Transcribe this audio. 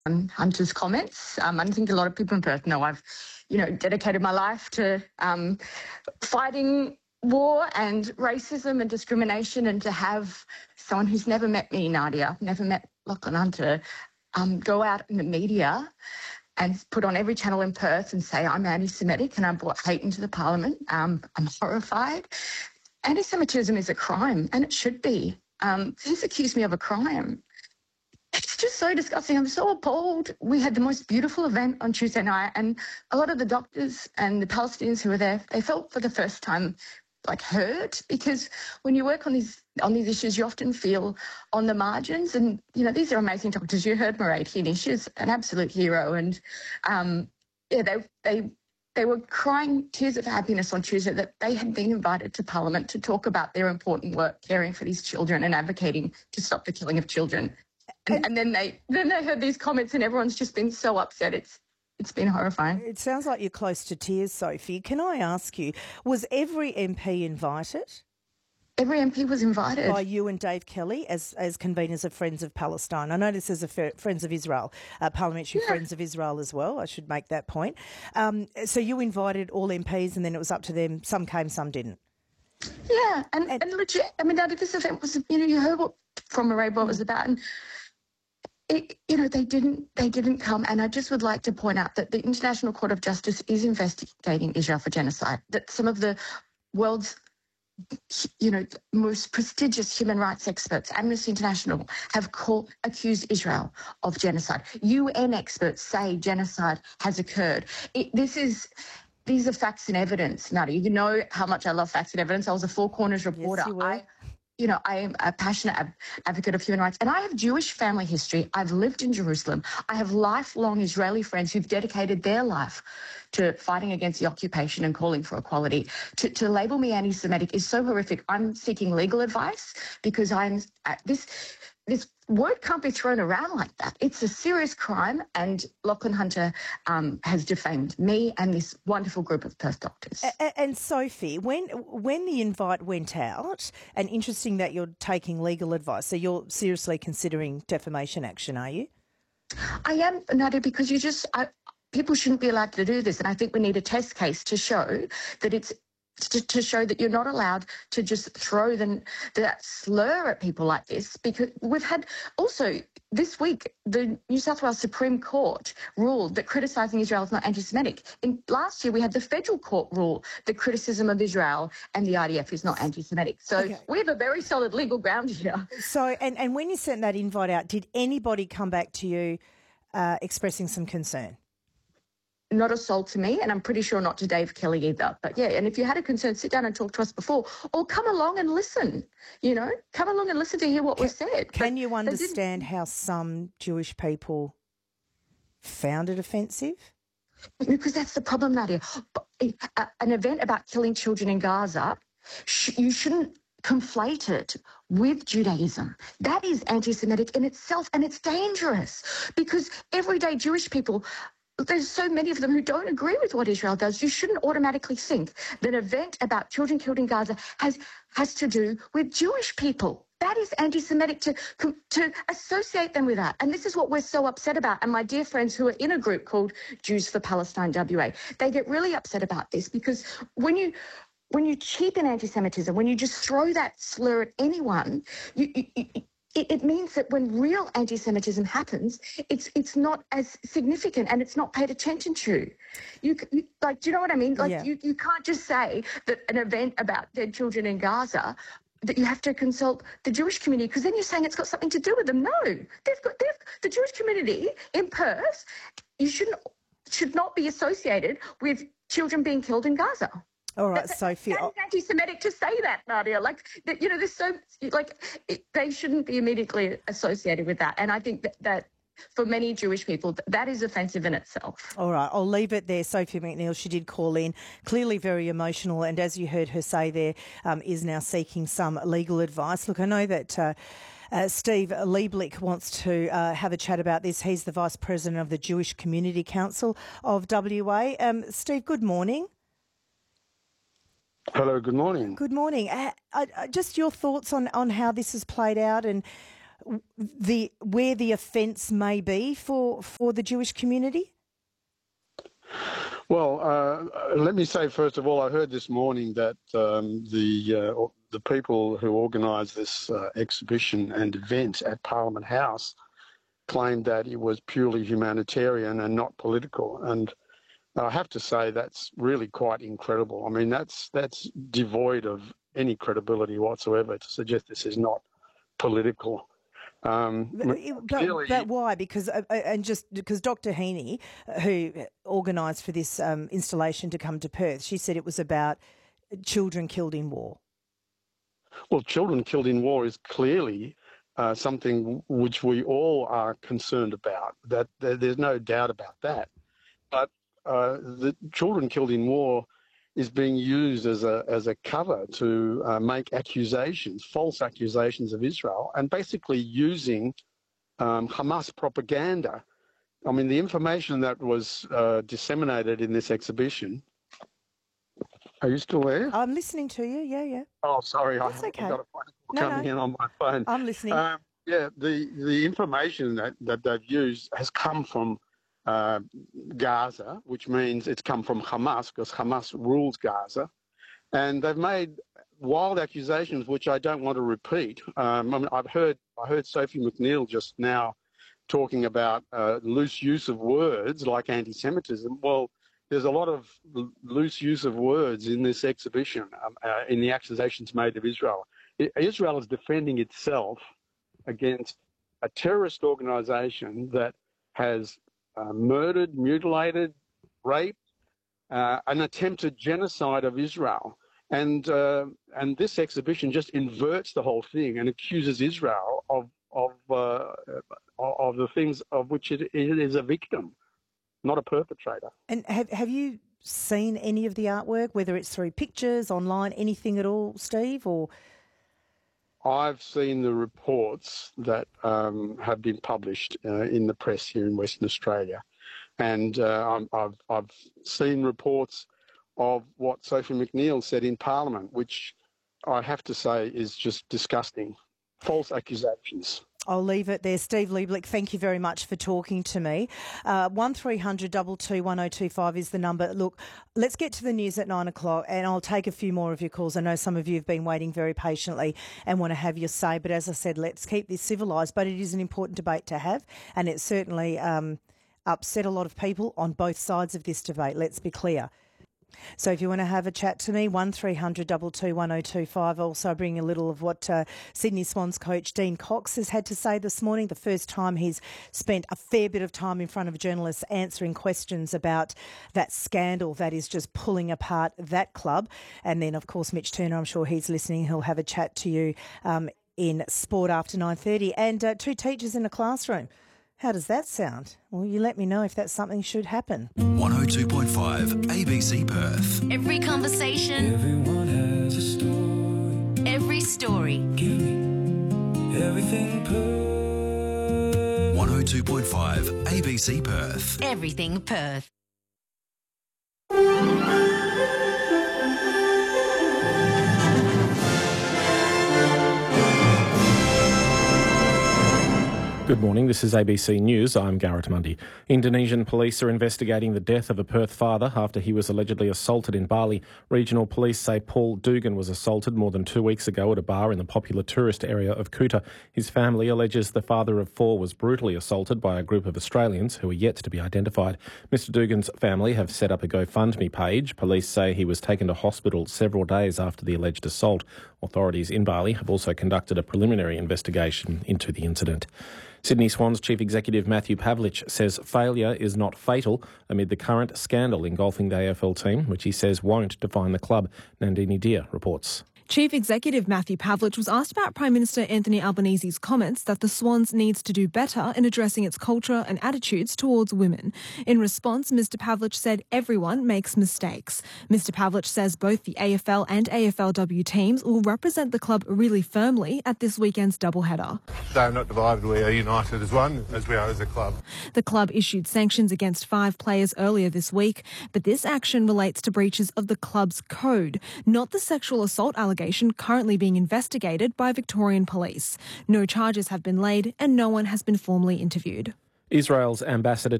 on Hunter's comments. I think a lot of people in Perth know I've, dedicated my life to fighting war and racism and discrimination, and to have someone who's never met me, Nadia, never met Lachlan Hunter, go out in the media and put on every channel in Perth and say I'm anti-Semitic and I brought hate into the parliament. I'm horrified. Anti-Semitism is a crime, and it should be. He's accused me of a crime. It's just so disgusting. I'm so appalled. We had the most beautiful event on Tuesday night, and a lot of the doctors and the Palestinians who were there, they felt for the first time heard, because when you work on these issues, you often feel on the margins. And these are amazing doctors. You heard Mairead Heaney; she's an absolute hero. And they were crying tears of happiness on Tuesday that they had been invited to Parliament to talk about their important work caring for these children and advocating to stop the killing of children. And then they heard these comments, and everyone's just been so upset. It's been horrifying. It sounds like you're close to tears, Sophie. Can I ask you, was every MP invited? Every MP was invited. By you and Dave Kelly as conveners of Friends of Palestine. I notice there's a Friends of Israel, parliamentary Friends of Israel as well. I should make that point. So you invited all MPs, and then it was up to them. Some came, some didn't. Yeah, and legit. I mean, this event was, you heard from Mairead what it was about, and they didn't come. And I just would like to point out that the International Court of Justice is investigating Israel for genocide. That some of the world's most prestigious human rights experts, Amnesty International, have accused Israel of genocide. UN experts say genocide has occurred. These are facts and evidence, Nadia. You know how much I love facts and evidence. I was a Four Corners reporter. Yes, I am a passionate advocate of human rights, and I have Jewish family history. I've lived in Jerusalem. I have lifelong Israeli friends who've dedicated their life to fighting against the occupation and calling for equality. To label me anti-Semitic is so horrific. I'm seeking legal advice because this word can't be thrown around like that. It's a serious crime, and Lachlan Hunter has defamed me and this wonderful group of Perth doctors. And Sophie, when the invite went out, and interesting that you're taking legal advice, so you're seriously considering defamation action, are you? I am, Nadia, because people shouldn't be allowed to do this, and I think we need a test case to show that it's to show that you're not allowed to just throw that slur at people like this, because we've had also this week the New South Wales Supreme Court ruled that criticising Israel is not anti-Semitic. Last year we had the federal court rule that criticism of Israel and the IDF is not anti-Semitic. So we have a very solid legal ground here. So and when you sent that invite out, did anybody come back to you expressing some concern? Not a soul to me, and I'm pretty sure not to Dave Kelly either. But yeah, and if you had a concern, sit down and talk to us before, or come along and listen, come along and listen to hear what was said. Can you understand how some Jewish people found it offensive? Because that's the problem, Nadia. An event about killing children in Gaza, you shouldn't conflate it with Judaism. That is anti-Semitic in itself, and it's dangerous because everyday Jewish people, there's so many of them who don't agree with what Israel does. You shouldn't automatically think that an event about children killed in Gaza has to do with Jewish people. That is anti-Semitic to associate them with that. And this is what we're so upset about. And my dear friends who are in a group called Jews for Palestine WA, they get really upset about this because when you cheapen anti-Semitism, when you just throw that slur at anyone, it means that when real anti-Semitism happens, it's not as significant and it's not paid attention to. Do you know what I mean? You can't just say that an event about dead children in Gaza, that you have to consult the Jewish community, because then you're saying it's got something to do with them. No, the Jewish community in Perth, should not be associated with children being killed in Gaza. All right, Sophie. That is anti-Semitic to say that, Nadia. They shouldn't be immediately associated with that. And I think that for many Jewish people, that is offensive in itself. All right, I'll leave it there. Sophie McNeil, she did call in, clearly very emotional, and as you heard her say there, is now seeking some legal advice. Look, I know that Steve Lieblich wants to have a chat about this. He's the Vice President of the Jewish Community Council of WA. Steve, good morning. Hello, good morning. Good morning. Just your thoughts on how this has played out, and where the offence may be for the Jewish community? Well, let me say, first of all, I heard this morning that the people who organised this exhibition and event at Parliament House claimed that it was purely humanitarian and not political. And I have to say that's really quite incredible. I mean, that's devoid of any credibility whatsoever to suggest this is not political. But why? Because Dr. Heaney, who organised for this installation to come to Perth, she said it was about children killed in war. Well, children killed in war is clearly something which we all are concerned about. That there's no doubt about that. But the children killed in war is being used as a cover to make accusations, false accusations of Israel, and basically using Hamas propaganda. I mean, the information that was disseminated in this exhibition. Are you still there? I'm listening to you. Yeah. Oh, sorry. That's okay. I've got a phone call coming in on my phone. I'm listening. The information that they've used has come from Gaza, which means it's come from Hamas, because Hamas rules Gaza. And they've made wild accusations, which I don't want to repeat. I mean, I heard Sophie McNeil just now talking about loose use of words like anti-Semitism. Well, there's a lot of loose use of words in this exhibition, in the accusations made of Israel. Israel is defending itself against a terrorist organisation that has murdered, mutilated, raped, an attempted genocide of Israel. And this exhibition just inverts the whole thing and accuses Israel of the things of which it is a victim, not a perpetrator. And have you seen any of the artwork, whether it's through pictures, online, anything at all, Steve? Or I've seen the reports that have been published in the press here in Western Australia, and I've seen reports of what Sophie McNeil said in Parliament, which I have to say is just disgusting. False accusations. I'll leave it there. Steve Lieblich, thank you very much for talking to me. 1300 22 1025 is the number. Look, let's get to the news at 9 o'clock and I'll take a few more of your calls. I know some of you have been waiting very patiently and want to have your say, but as I said, let's keep this civilised. But it is an important debate to have, and it certainly upset a lot of people on both sides of this debate, let's be clear. So if you want to have a chat to me, 1300 22 1025. Also bring a little of what Sydney Swans coach Dean Cox has had to say this morning. The first time he's spent a fair bit of time in front of journalists answering questions about that scandal that is just pulling apart that club. And then, of course, Mitch Turner, I'm sure he's listening. He'll have a chat to you in Sport after 9:30. And two teachers in a classroom. How does that sound? Well, you let me know if that's something should happen. 102.5 ABC Perth. Every conversation. Everyone has a story. Every story. Give me everything Perth. 102.5 ABC Perth. Everything Perth. Good morning, this is ABC News. I'm Garrett Mundy. Indonesian police are investigating the death of a Perth father after he was allegedly assaulted in Bali. Regional police say Paul Dugan was assaulted more than 2 weeks ago at a bar in the popular tourist area of Kuta. His family alleges the father of four was brutally assaulted by a group of Australians who are yet to be identified. Mr Dugan's family have set up a GoFundMe page. Police say he was taken to hospital several days after the alleged assault. Authorities in Bali have also conducted a preliminary investigation into the incident. Sydney Swans Chief Executive Matthew Pavlich says failure is not fatal amid the current scandal engulfing the AFL team, which he says won't define the club. Nandini Deer reports. Chief Executive Matthew Pavlich was asked about Prime Minister Anthony Albanese's comments that the Swans needs to do better in addressing its culture and attitudes towards women. In response, Mr Pavlich said everyone makes mistakes. Mr Pavlich says both the AFL and AFLW teams will represent the club really firmly at this weekend's doubleheader. They're not divided, we are united as one, as we are as a club. The club issued sanctions against 5 players earlier this week, but this action relates to breaches of the club's code, not the sexual assault allegations allegation currently being investigated by Victorian Police. No charges have been laid and no one has been formally interviewed. Israel's ambassador